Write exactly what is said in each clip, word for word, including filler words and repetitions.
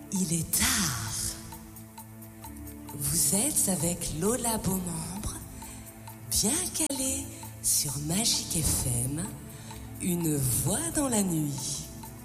Il est tard. Vous êtes avec Lola Beaumembre, bien calée sur Magic F M, une voix dans la nuit.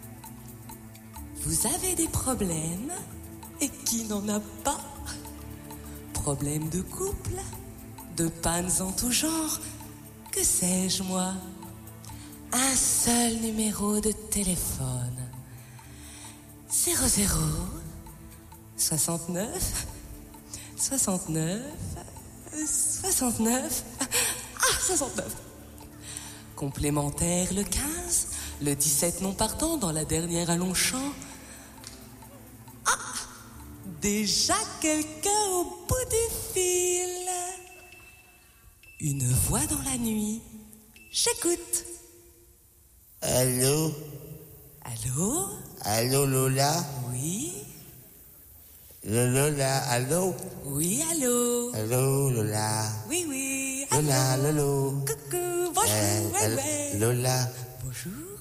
Vous avez des problèmes, et qui n'en a pas? Problèmes de couple, de pannes en tout genre, que sais-je moi? Un seul numéro de téléphone. zéro zéro soixante-neuf soixante-neuf soixante-neuf Ah, soixante-neuf. Complémentaire le quinze, le dix-sept non partant dans la dernière à Longchamp. Ah, déjà quelqu'un au bout du fil. Une voix dans la nuit. J'écoute. Allô? Allô? Allô, Lola? Oui? Lola, allô? Oui, allô? Allô, Lola? Oui, oui. Lola, allô? Lolo? Coucou, bonjour, Euh, ouais, allô, ouais. Lola? Bonjour.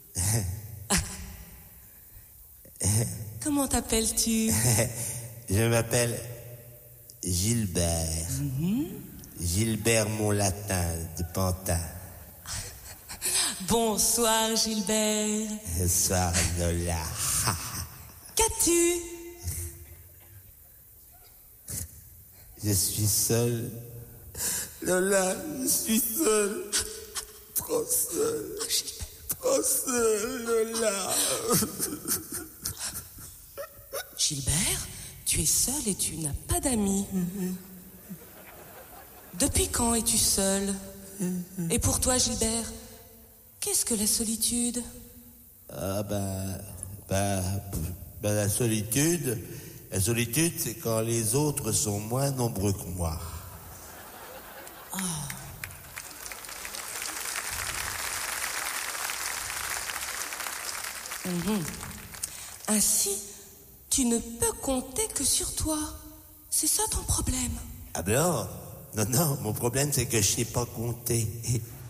Comment t'appelles-tu? Je m'appelle Gilbert. Mm-hmm. Gilbert Montlatin de Pantin. Bonsoir, Gilbert. Bonsoir, Lola. Qu'as-tu? Je suis seul. Lola, je suis seul. Trop seul. Trop seul, Lola. Gilbert, tu es seul et tu n'as pas d'amis. Mm-hmm. Depuis quand es-tu seul? Mm-hmm. Et pour toi, Gilbert, qu'est-ce que la solitude? Ah ben, ben, ben la solitude, la solitude, c'est quand les autres sont moins nombreux que moi. Oh. Mm-hmm. Ainsi, tu ne peux compter que sur toi. C'est ça ton problème? Ah ben non, non, non, mon problème c'est que je sais pas compter.